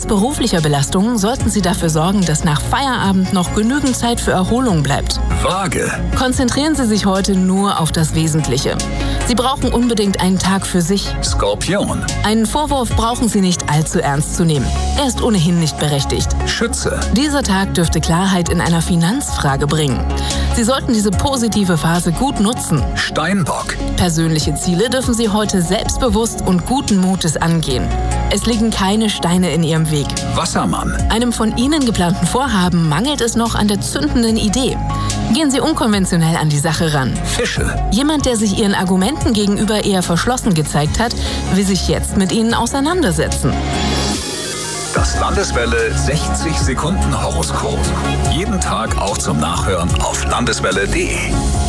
beruflicher Belastungen sollten Sie dafür sorgen, dass nach Feierabend noch genügend Zeit für Erholung bleibt. Waage. Konzentrieren Sie sich heute nur auf das Wesentliche. Sie brauchen unbedingt einen Tag für sich. Skorpion. Einen Vorwurf brauchen Sie nicht allzu ernst zu nehmen. Er ist ohnehin nicht berechtigt. Schütze. Dieser Tag dürfte Klarheit in einer Finanzfrage bringen. Sie sollten diese positive Phase gut nutzen. Steinbock. Persönliche Ziele dürfen Sie heute selbstbewusst und guten Mutes angehen. Es liegen keine Steine in Ihrem Weg. Wassermann. Einem von Ihnen geplanten Vorhaben mangelt es noch an der zündenden Idee. Gehen Sie unkonventionell an die Sache ran. Fische. Jemand, der sich Ihren Argumenten gegenüber eher verschlossen gezeigt hat, will sich jetzt mit Ihnen auseinandersetzen. Das Landeswelle 60 Sekunden Horoskop. Jeden Tag auch zum Nachhören auf landeswelle.de.